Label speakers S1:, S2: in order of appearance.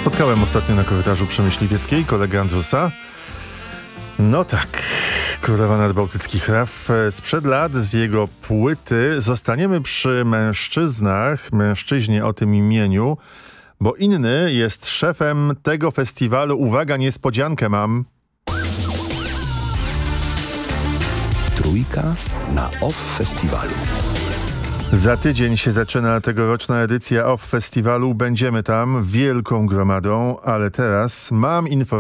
S1: Spotkałem ostatnio na korytarzu przy Myśliwieckiej kolegę Andrusa. No tak, Królowa Nadbałtyckich Raw sprzed lat z jego płyty. Zostaniemy przy mężczyźnie o tym imieniu, bo inny jest szefem tego festiwalu. Uwaga, niespodziankę mam.
S2: Trójka na OFF Festiwalu.
S1: Za tydzień się zaczyna tegoroczna edycja OFF Festiwalu. Będziemy tam wielką gromadą, ale teraz mam informację.